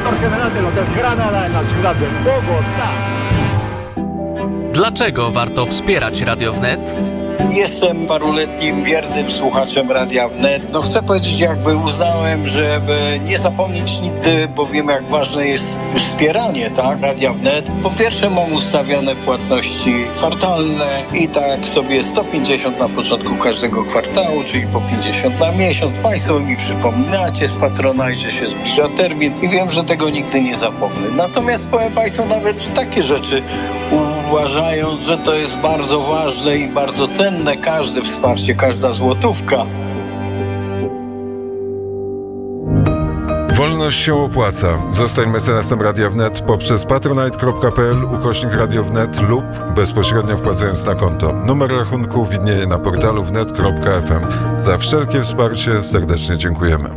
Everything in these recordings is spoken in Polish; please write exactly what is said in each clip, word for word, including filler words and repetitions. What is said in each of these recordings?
director general del Hotel Granada en la ciudad de Bogotá. Dlaczego warto wspierać Radio Wnet? Jestem paruletnim wiernym słuchaczem Radia Wnet. No chcę powiedzieć, jakby uznałem, żeby nie zapomnieć nigdy, bo wiem, jak ważne jest wspieranie, tak, Radia Wnet. Po pierwsze mam ustawione płatności kwartalne i tak sobie sto pięćdziesiąt na początku każdego kwartału, czyli po pięćdziesiąt na miesiąc. Państwo mi przypominacie z Patronite, że się zbliża termin i wiem, że tego nigdy nie zapomnę. Natomiast powiem Państwu nawet takie rzeczy, uważając, że to jest bardzo ważne i bardzo cenne, każde wsparcie, każda złotówka. Wolność się opłaca. Zostań mecenasem Radia Wnet poprzez patronite kropka p l ukośnik Radio Wnet lub bezpośrednio wpłacając na konto. Numer rachunku widnieje na portalu wnet kropka f m. Za wszelkie wsparcie serdecznie dziękujemy.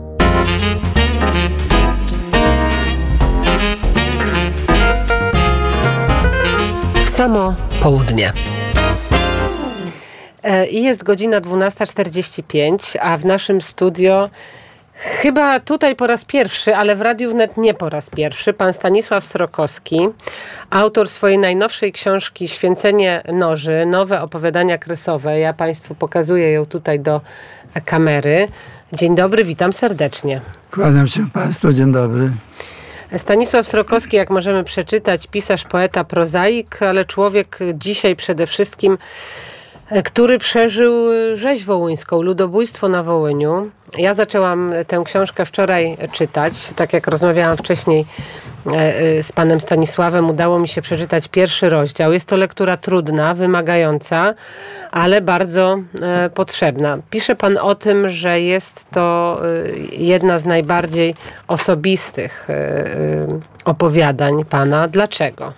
W samo południe. I jest godzina dwunasta czterdzieści pięć, a w naszym studio chyba tutaj po raz pierwszy, ale w Radiu Wnet nie po raz pierwszy, pan Stanisław Srokowski, autor swojej najnowszej książki Święcenie noży, nowe opowiadania kresowe. Ja Państwu pokazuję ją tutaj do kamery. Dzień dobry, witam serdecznie. Kłaniam się Państwu, dzień dobry. Stanisław Srokowski, jak możemy przeczytać, pisarz, poeta, prozaik, ale człowiek dzisiaj przede wszystkim, który przeżył rzeź wołyńską, ludobójstwo na Wołyniu. Ja zaczęłam tę książkę wczoraj czytać. Tak jak rozmawiałam wcześniej z panem Stanisławem, udało mi się przeczytać pierwszy rozdział. Jest to lektura trudna, wymagająca, ale bardzo potrzebna. Pisze pan o tym, że jest to jedna z najbardziej osobistych opowiadań pana. Dlaczego?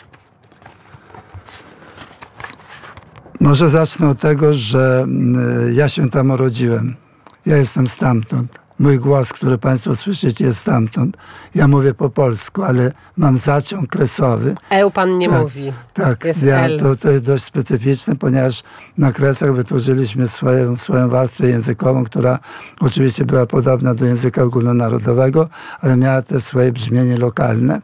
Może zacznę od tego, że ja się tam urodziłem. Ja jestem stamtąd. Mój głos, który Państwo słyszycie, jest stamtąd. Ja mówię po polsku, ale mam zaciąg kresowy. Eł pan nie tak, mówi. Tak, jest ja, L. to, to jest dość specyficzne, ponieważ na Kresach wytworzyliśmy swoją, swoją warstwę językową, która oczywiście była podobna do języka ogólnonarodowego, ale miała też swoje brzmienie lokalne.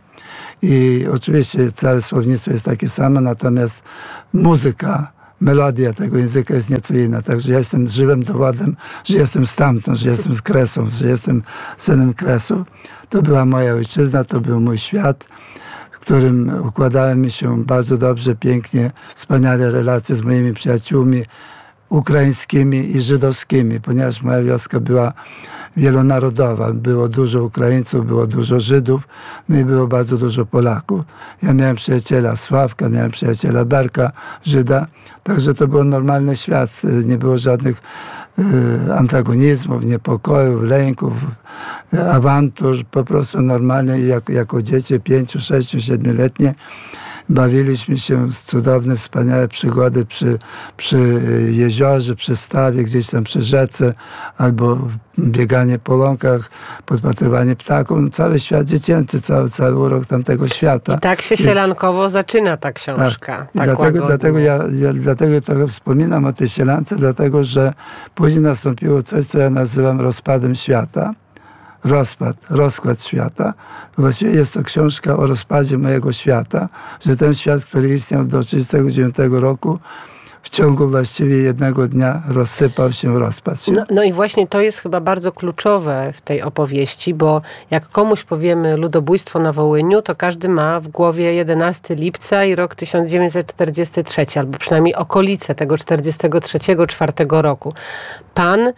I oczywiście całe słownictwo jest takie samo, natomiast muzyka, melodia tego języka jest nieco inna. Także ja jestem żywym dowodem, że jestem stamtąd, że jestem z Kresów, że jestem synem Kresów. To była moja ojczyzna, to był mój świat, w którym układałem mi się bardzo dobrze, pięknie, wspaniale relacje z moimi przyjaciółmi ukraińskimi i żydowskimi, ponieważ moja wioska była wielonarodowa. Było dużo Ukraińców, było dużo Żydów, no i było bardzo dużo Polaków. Ja miałem przyjaciela Sławka, miałem przyjaciela Berka, Żyda, także to był normalny świat. Nie było żadnych y, antagonizmów, niepokojów, lęków, awantur. Po prostu normalnie jako, jako dzieci pięciu, sześciu, siedmioletnie bawiliśmy się z cudowne, wspaniałe przygody przy, przy jeziorze, przy stawie, gdzieś tam przy rzece, albo bieganie po łąkach, podpatrywanie ptaków. No, cały świat dziecięcy, cały, cały urok tamtego świata. I tak się sielankowo I, zaczyna ta książka. Tak. tak dlatego, dlatego, ja, ja, dlatego trochę wspominam o tej sielance, dlatego że później nastąpiło coś, co ja nazywam rozpadem świata. Rozpad, rozkład świata. Właściwie jest to książka o rozpadzie mojego świata, że ten świat, który istniał do tysiąc dziewięćset trzydziestego dziewiątego roku, w ciągu właściwie jednego dnia rozsypał się, rozpadł się. No, no i właśnie to jest chyba bardzo kluczowe w tej opowieści, bo jak komuś powiemy ludobójstwo na Wołyniu, to każdy ma w głowie jedenastego lipca i rok tysiąc dziewięćset czterdziesty trzeci, albo przynajmniej okolice tego czterdziestego trzeciego czwartego roku. Pan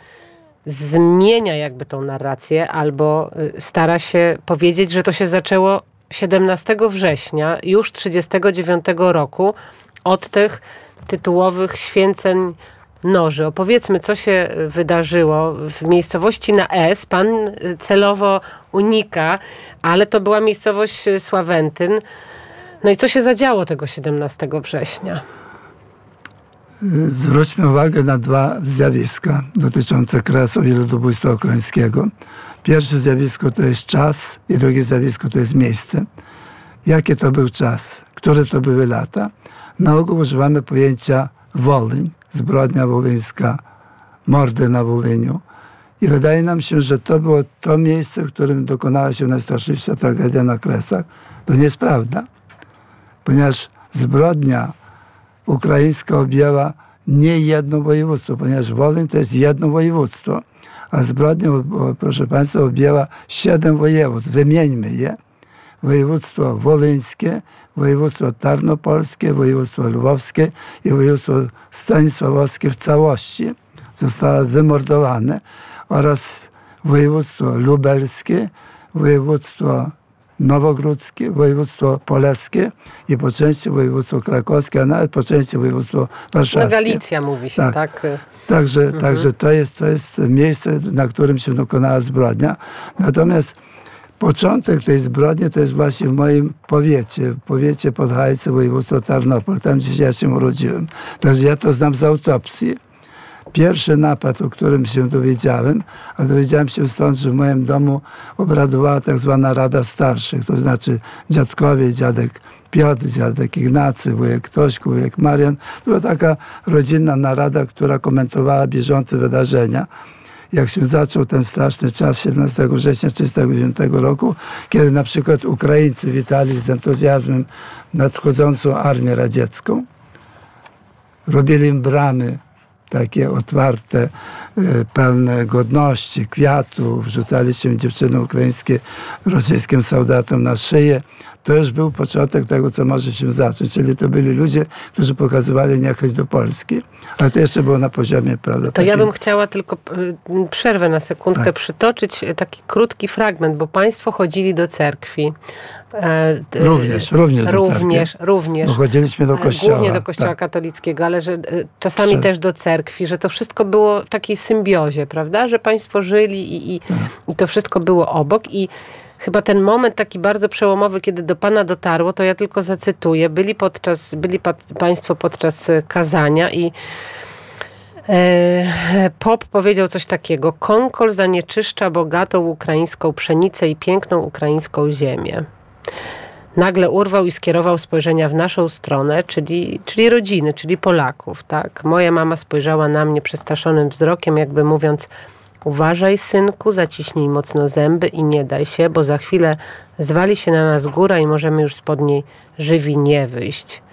zmienia jakby tą narrację albo stara się powiedzieć, że to się zaczęło siedemnastego września już trzydziestego dziewiątego roku od tych tytułowych święceń noży. Opowiedzmy, co się wydarzyło w miejscowości na S. Pan celowo unika, ale to była miejscowość Sławentyn. No i co się zadziało tego siedemnastego września? Zwróćmy uwagę na dwa zjawiska dotyczące Kresów i ludobójstwa ukraińskiego. Pierwsze zjawisko to jest czas i drugie zjawisko to jest miejsce. Jaki to był czas? Które to były lata? Na ogół używamy pojęcia Wolyń, zbrodnia wolyńska, mordy na Wolyniu. I wydaje nam się, że to było to miejsce, w którym dokonała się najstraszliwsza tragedia na Kresach. To nie jest prawda, ponieważ zbrodnia ukraińska objęła nie jedno województwo, ponieważ Wolyń to jest jedno województwo, a zbrodnia, proszę Państwa, objęła siedem województw. Wymieńmy je. Województwo wolyńskie, województwo tarnopolskie, województwo lwowskie i województwo stanisławowskie w całości zostały wymordowane oraz województwo lubelskie, województwo nowogródzkie, województwo polskie i po części województwo krakowskie, a nawet po części województwo warszawskie. No Galicja mówi się, tak? tak? Także, mhm. także to, jest, to jest miejsce, na którym się dokonała zbrodnia. Natomiast początek tej zbrodni to jest właśnie w moim powiecie, w powiecie Podhajce, województwo Tarnopol, tam gdzie ja się urodziłem. Także ja to znam z autopsji. Pierwszy napad, o którym się dowiedziałem, a dowiedziałem się stąd, że w moim domu obradowała tak zwana Rada Starszych, to znaczy dziadkowie, dziadek Piotr, dziadek Ignacy, wujek Tośku, wujek Marian. To była taka rodzinna narada, która komentowała bieżące wydarzenia. Jak się zaczął ten straszny czas siedemnastego września tysiąc dziewięćset trzydziestego dziewiątego roku, kiedy na przykład Ukraińcy witali z entuzjazmem nadchodzącą armię radziecką, robili im bramy takie otwarte, pełne godności, kwiatów, wrzucali się dziewczyny ukraińskie rosyjskim soldatom na szyję. To już był początek tego, co może się zacząć. Czyli to byli ludzie, którzy pokazywali niechęć do Polski. Ale to jeszcze było na poziomie, prawda? To takim... ja bym chciała tylko przerwę na sekundkę tak. przytoczyć taki krótki fragment, bo państwo chodzili do cerkwi. Również, również do również, cerkwi. Również. Bo chodziliśmy do kościoła. Głównie do kościoła tak. katolickiego, ale że czasami Prze- też do cerkwi, że to wszystko było w takiej symbiozie, prawda? Że państwo żyli i, i, tak. i to wszystko było obok. I chyba ten moment taki bardzo przełomowy, kiedy do Pana dotarło, to ja tylko zacytuję. Byli, podczas, byli pa, Państwo podczas kazania i e, pop powiedział coś takiego. Konkol zanieczyszcza bogatą ukraińską pszenicę i piękną ukraińską ziemię. Nagle urwał i skierował spojrzenia w naszą stronę, czyli, czyli rodziny, czyli Polaków. Tak? Moja mama spojrzała na mnie przestraszonym wzrokiem, jakby mówiąc: uważaj, synku, zaciśnij mocno zęby i nie daj się, bo za chwilę zwali się na nas góra i możemy już spod niej żywi nie wyjść.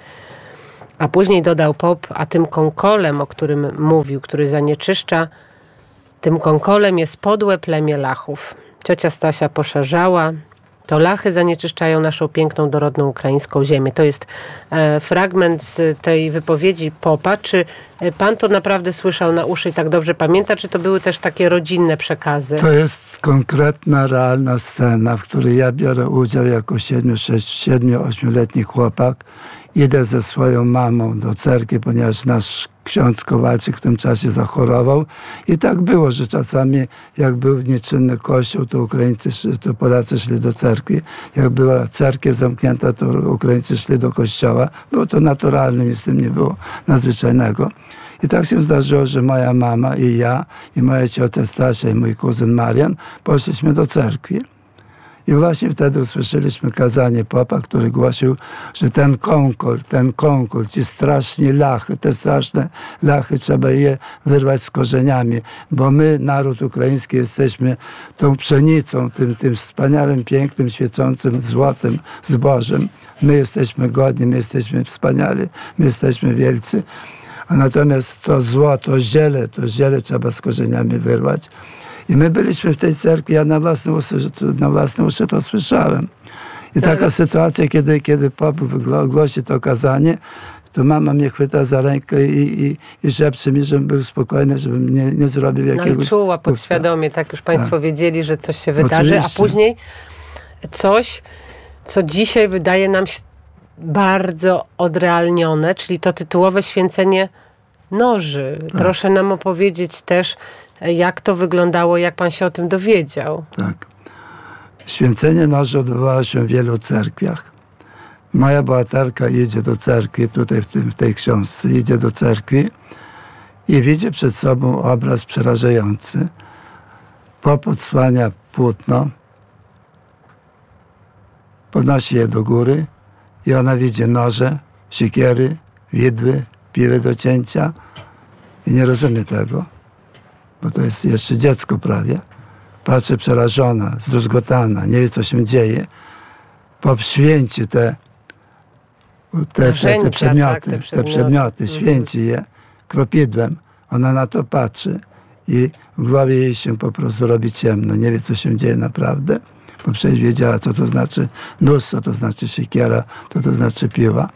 A później dodał pop, a tym konkolem, o którym mówił, który zanieczyszcza, tym konkolem jest podłe plemię Lachów. Ciocia Stasia poszerzała. To Lachy zanieczyszczają naszą piękną, dorodną ukraińską ziemię. To jest e, fragment z tej wypowiedzi popa. Czy pan to naprawdę słyszał na uszy i tak dobrze pamięta, czy to były też takie rodzinne przekazy? To jest konkretna, realna scena, w której ja biorę udział jako siedmiu, sześć, siedmiu, ośmioletni chłopak. Idę ze swoją mamą do cerkwi, ponieważ nasz ksiądz Kowalczyk w tym czasie zachorował. I tak było, że czasami jak był nieczynny kościół, to Ukraińcy, to Polacy szli do cerkwi. Jak była cerkiew zamknięta, to Ukraińcy szli do kościoła. Było to naturalne, nic w tym nie było nadzwyczajnego. I tak się zdarzyło, że moja mama i ja, i moja ciocia Stasia, i mój kuzyn Marian poszliśmy do cerkwi. I właśnie wtedy usłyszeliśmy kazanie popa, który głosił, że ten konkol, ten konkol, ci straszni lachy, te straszne lachy, trzeba je wyrwać z korzeniami, bo my, naród ukraiński, jesteśmy tą pszenicą, tym, tym wspaniałym, pięknym, świecącym złotym zbożem. My jesteśmy godni, my jesteśmy wspaniali, my jesteśmy wielcy. A natomiast to zło, to ziele, to ziele trzeba z korzeniami wyrwać. I my byliśmy w tej cerkwi, ja na własne uszy, na własne uszy to słyszałem. I taka tak. sytuacja, kiedy, kiedy pop głosi to kazanie, to mama mnie chwyta za rękę i, i, i szepcze mi, żebym był spokojny, żebym nie, nie zrobił jakiegoś... No i czuła podświadomie, tak już Państwo tak. wiedzieli, że coś się wydarzy, Oczywiście. a później coś, co dzisiaj wydaje nam się bardzo odrealnione, czyli to tytułowe święcenie noży. Tak. Proszę nam opowiedzieć też, jak to wyglądało, jak pan się o tym dowiedział. Tak. Święcenie noży odbywało się w wielu cerkwiach. Moja bohaterka idzie do cerkwi, tutaj w, tym, w tej książce, idzie do cerkwi i widzi przed sobą obraz przerażający. Pop odsłania płótno, podnosi je do góry i ona widzi noże, siekiery, widły, piły do cięcia i nie rozumie tego. bo to jest jeszcze dziecko prawie, patrzy przerażona, zdruzgotana, nie wie, co się dzieje, poświęci te, te, te, te przedmioty, tak, te te przedmioty, święci je kropidłem. Ona na to patrzy i w głowie jej się po prostu robi ciemno, nie wie, co się dzieje naprawdę, bo przecież wiedziała, co to znaczy nóż, co to znaczy siekiera, co to znaczy piła.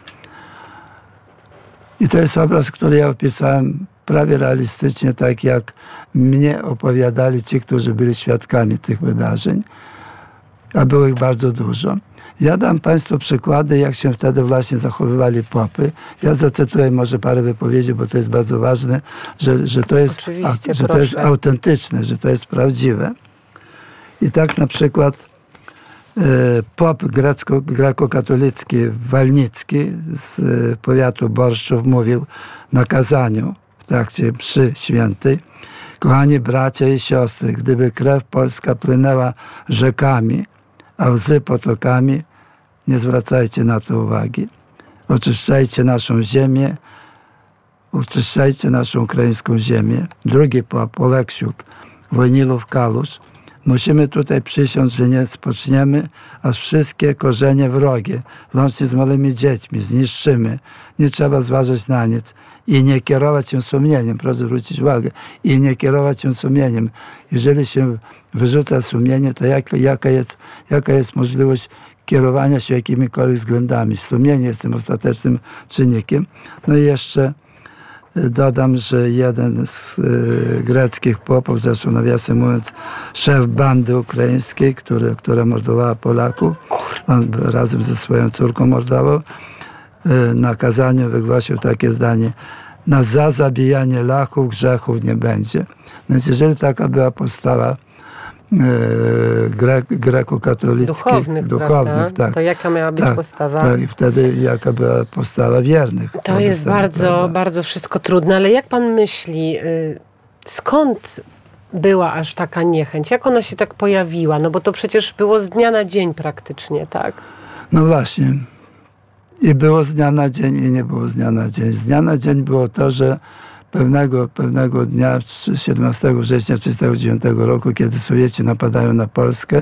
I to jest obraz, który ja opisałem prawie realistycznie, tak jak mnie opowiadali ci, którzy byli świadkami tych wydarzeń, a było ich bardzo dużo. Ja dam Państwu przykłady, jak się wtedy właśnie zachowywali popy. Ja zacytuję może parę wypowiedzi, bo to jest bardzo ważne, że, że, to, jest, a, że to jest autentyczne, że to jest prawdziwe. I tak na przykład e, pop grecko, grekokatolicki Walnicki z e, powiatu Borszczów mówił na kazaniu w trakcie mszy świętej: kochani bracia i siostry, gdyby krew polska płynęła rzekami, a łzy potokami, nie zwracajcie na to uwagi. Oczyszczajcie naszą ziemię, oczyszczajcie naszą ukraińską ziemię. Drugi pop, Oleksiuk, Wojnilów Kalusz: musimy tutaj przysiąc, że nie spoczniemy, aż wszystkie korzenie wrogie, łącznie z małymi dziećmi, zniszczymy. Nie trzeba zważać na nic i nie kierować się sumieniem. Proszę zwrócić uwagę. I nie kierować się sumieniem. Jeżeli się wyrzuca sumienie, to jak, jaka, jest, jaka jest możliwość kierowania się jakimikolwiek względami? Sumienie jest tym ostatecznym czynnikiem. No i jeszcze dodam, że jeden z y, greckich popów, zresztą nawiasem mówiąc szef bandy ukraińskiej, który, która mordowała Polaków, on razem ze swoją córką mordował, y, na kazaniu wygłosił takie zdanie: na za zabijanie lachów grzechów nie będzie. Więc jeżeli taka była postawa Grek, grekokatolickich, duchownych, duchownych tak. To jaka miała być tak, postawa? Tak, i wtedy jaka była postawa wiernych. To jest bardzo, prawda? bardzo wszystko trudne, ale jak pan myśli, skąd była aż taka niechęć? Jak ona się tak pojawiła? No bo to przecież było z dnia na dzień praktycznie, tak? No właśnie. I było z dnia na dzień, i nie było z dnia na dzień. Z dnia na dzień było to, że Pewnego, pewnego dnia, siedemnastego września tysiąc dziewięćset trzydziestego dziewiątego roku, kiedy Sowieci napadają na Polskę,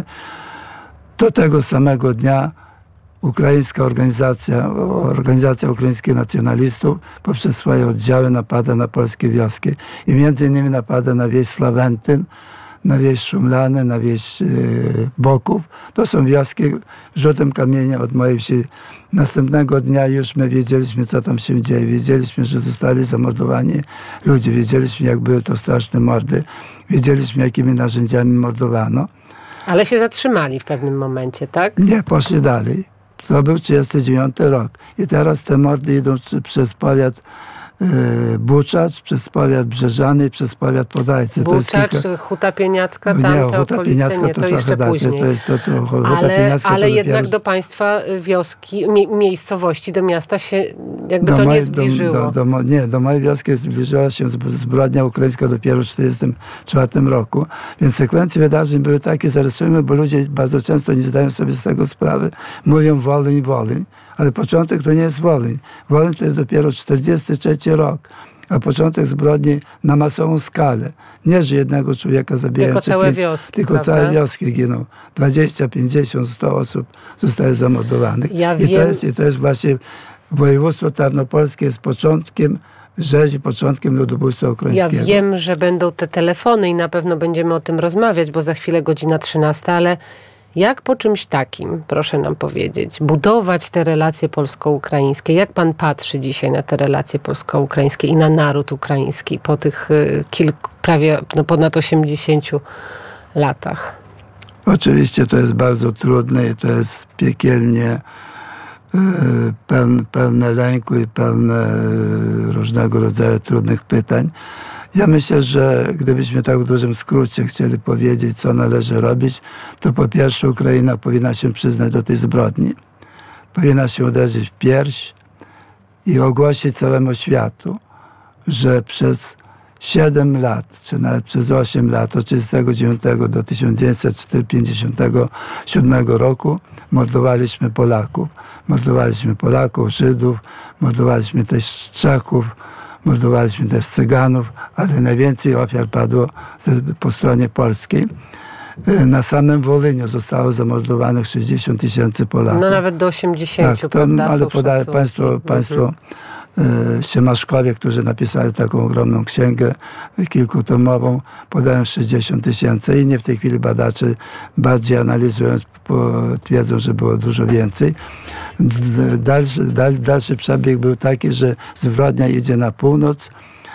do tego samego dnia ukraińska organizacja, organizacja ukraińskich nacjonalistów poprzez swoje oddziały napada na polskie wioski. I między innymi napada na wieś Slawentyn, na wieś Szumlany, na wieś yy, Boków. To są wioski rzutem kamienia od mojej wsi. Następnego dnia już my wiedzieliśmy, co tam się dzieje. Wiedzieliśmy, że zostali zamordowani ludzie. Wiedzieliśmy, jak były to straszne mordy. Wiedzieliśmy, jakimi narzędziami mordowano. Ale się zatrzymali w pewnym momencie, tak? Nie, poszli dalej. To był trzydziesty dziewiąty rok. I teraz te mordy idą przez powiat Buczacz, przez powiat Brzeżany i przez powiat Podajcy. Buczacz, kilka... Huta Pieniacka, tamte nie, okolice, Pieniacka nie, to, to jeszcze dacie, później. To jest to, to, Huta ale Pieniacka ale to jednak dopiero... do państwa wioski, mie, miejscowości, do miasta się jakby do to moj, nie zbliżyło. Do, do, do, nie, do mojej wioski zbliżyła się zbrodnia ukraińska dopiero w tysiąc dziewięćset czterdziestym czwartym roku. Więc sekwencje wydarzeń były takie, zarysujmy, bo ludzie bardzo często nie zdają sobie z tego sprawy. Mówią Wolyń, Wolyń, ale początek to nie jest Wolyń. Wolyń to jest dopiero czterdziesty trzeci rok. A początek zbrodni na masową skalę. Nie, że jednego człowieka zabijają. Tylko całe pięć, wioski. Tylko prawda? całe wioski giną. dwadzieścia, pięćdziesiąt, sto osób zostaje zamordowanych. Ja I, wiem. to jest, I to jest właśnie województwo tarnopolskie jest początkiem rzezi, początkiem ludobójstwa ukraińskiego. Ja wiem, że będą te telefony i na pewno będziemy o tym rozmawiać, bo za chwilę godzina trzynasta, ale jak po czymś takim, proszę nam powiedzieć, budować te relacje polsko-ukraińskie? Jak pan patrzy dzisiaj na te relacje polsko-ukraińskie i na naród ukraiński po tych kilku, prawie no, ponad osiemdziesięciu latach? Oczywiście to jest bardzo trudne i to jest piekielnie pełne, pełne lęku i pełne różnego rodzaju trudnych pytań. Ja myślę, że gdybyśmy tak w dużym skrócie chcieli powiedzieć, co należy robić, to po pierwsze Ukraina powinna się przyznać do tej zbrodni. Powinna się uderzyć w pierś i ogłosić całemu światu, że przez siedem lat, czy nawet przez osiem lat, od tysiąc dziewięćset trzydziestego dziewiątego do tysiąc dziewięćset pięćdziesiątego siódmego roku mordowaliśmy Polaków. Mordowaliśmy Polaków, Żydów, mordowaliśmy też Czechów, mordowaliśmy też Cyganów, ale najwięcej ofiar padło po stronie polskiej. Na samym Wolyniu zostało zamordowanych sześćdziesiąt tysięcy Polaków. No nawet do osiemdziesięciu, tak, to, prawda? ale są podaję szacunki. Państwo, państwo e, Siemaszkowie, którzy napisali taką ogromną księgę kilkutomową, podają sześćdziesiąt tysięcy. Inni w tej chwili badacze bardziej analizując twierdzą, że było dużo więcej. Dalszy, dal, dalszy przebieg był taki, że z Wrodnia idzie na północ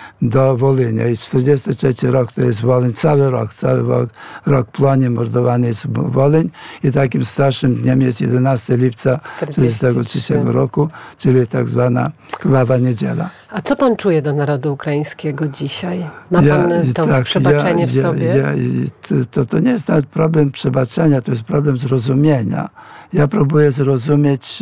do Wolynia i czterdziesty trzeci rok to jest Wolyń, cały rok, cały rok, rok płonie, mordowany jest Wolyń i takim strasznym dniem jest jedenastego lipca czterdziestego trzeciego roku, czyli tak zwana Krwawa Niedziela. A co pan czuje do narodu ukraińskiego dzisiaj? Ma Ja, pan to tak, przebaczenie ja, w ja, sobie? Ja, to, to nie jest nawet problem przebaczenia, to jest problem zrozumienia. Ja próbuję zrozumieć,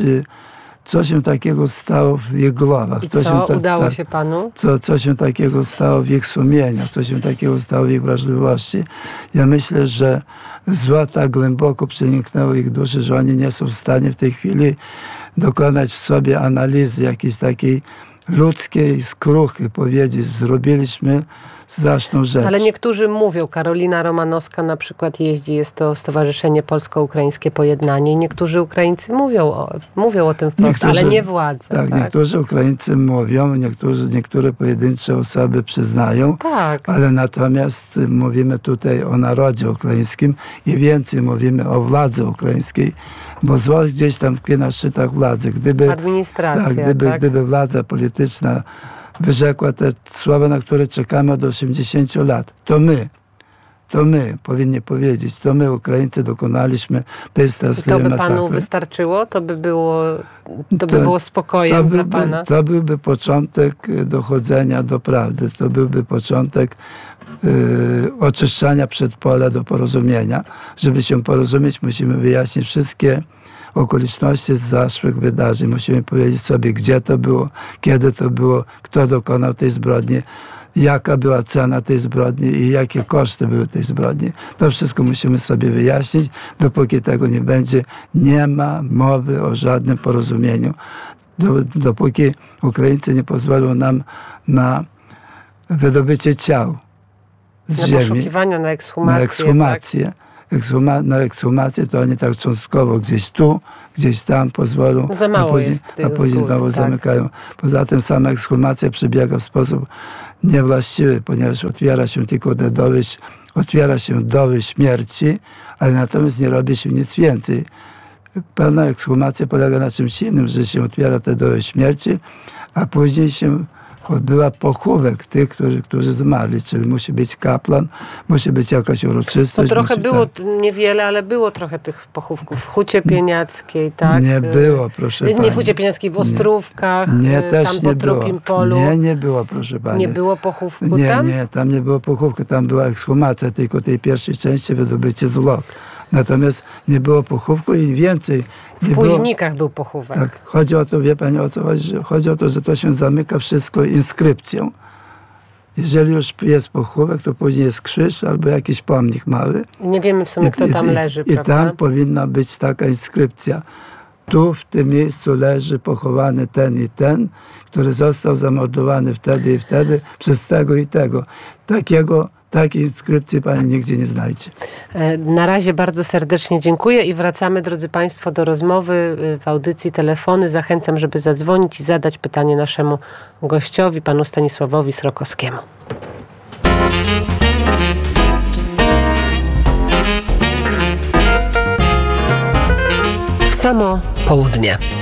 co się takiego stało w ich głowach. I co, co? się ta, Udało tak, się panu? Co, co się takiego stało w ich sumieniach, co się takiego stało w ich wrażliwości. Ja myślę, że zło tak głęboko przeniknęło ich duszy, że oni nie są w stanie w tej chwili dokonać w sobie analizy jakiejś takiej ludzkiej skruchy, powiedzieć, zrobiliśmy straszną rzecz. Ale niektórzy mówią, Karolina Romanowska na przykład jeździ, jest to Stowarzyszenie Polsko-Ukraińskie Pojednanie i niektórzy Ukraińcy mówią o, mówią o tym wprost, Niektórzy, ale nie władze. Tak, tak, niektórzy Ukraińcy mówią, niektórzy, niektóre pojedyncze osoby przyznają, Tak. ale natomiast mówimy tutaj o narodzie ukraińskim i więcej mówimy o władzy ukraińskiej, bo zło gdzieś tam tkwi na szczytach władzy. Gdyby, Administracja, tak, gdyby, tak? gdyby władza polityczna wyrzekła te słowa, na które czekamy od osiemdziesięciu lat, to my, to my powinni powiedzieć, to my Ukraińcy dokonaliśmy tej I to straszliwej by masakry. panu wystarczyło? To by było, to by To- było spokojem To dla byłby, pana? to byłby początek dochodzenia do prawdy. To byłby początek yy, oczyszczania przedpola do porozumienia. Żeby się porozumieć, musimy wyjaśnić wszystkie okoliczności z zaszłych wydarzeń. Musimy powiedzieć sobie, gdzie to było, kiedy to było, kto dokonał tej zbrodni, jaka była cena tej zbrodni i jakie koszty były tej zbrodni. To wszystko musimy sobie wyjaśnić. Dopóki tego nie będzie, nie ma mowy o żadnym porozumieniu. Dopóki Ukraińcy nie pozwolą nam na wydobycie ciał z Na ziemi, poszukiwania, na ekshumację. na ekshumację. Ekshuma, na ekshumację to oni tak cząstkowo gdzieś tu, gdzieś tam pozwolą, Za mało a później, jest tych a później zgód, znowu tak. zamykają. Poza tym sama ekshumacja przebiega w sposób niewłaściwy, ponieważ otwiera się tylko te doły, otwiera się doły śmierci, ale natomiast nie robi się nic więcej. Pełna ekshumacja polega na czymś innym, że się otwiera te doły śmierci, a później się odbywa pochówek tych, którzy, którzy zmarli, czyli musi być kaplan, musi być jakaś uroczystość. To trochę musi, było, tak. niewiele, ale było trochę tych pochówków w Hucie Pieniackiej, tak? Nie było, proszę Nie pani. w Hucie Pieniackiej, w Nie. Ostrówkach, Nie, y, też tam nie po było. Trupim Polu. Nie, nie było, proszę pani. Nie było pochówku Nie, tam? nie, tam nie było pochówku, tam była ekshumacja, tylko tej pierwszej części wydobycie zwłok. Natomiast nie było pochówku i więcej. Nie W było, Późnikach był pochówek. tak, chodzi o to, wie pani, o co chodzi? Że chodzi o to, że to się zamyka wszystko inskrypcją. Jeżeli już jest pochówek, to później jest krzyż albo jakiś pomnik mały. Nie wiemy w sumie, kto tam leży, I prawda? tam powinna być taka inskrypcja. Tu, w tym miejscu leży pochowany ten i ten, który został zamordowany wtedy i wtedy przez tego i tego. Takiego, takiej inskrypcji pani nigdzie nie znajdzie. E, Na razie bardzo serdecznie dziękuję i wracamy, drodzy Państwo, do rozmowy y, w audycji Telefony. Zachęcam, żeby zadzwonić i zadać pytanie naszemu gościowi, panu Stanisławowi Srokowskiemu. W samo południe.